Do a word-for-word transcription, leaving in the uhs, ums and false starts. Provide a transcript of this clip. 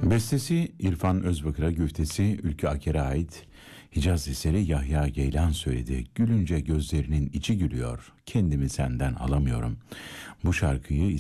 Bestesi İrfan Özbakır'a, güftesi Ülkü Aker'e ait. Hicaz eseri Yahya Geylan söyledi. Gülünce gözlerinin içi gülüyor, kendimi senden alamıyorum. Bu şarkıyı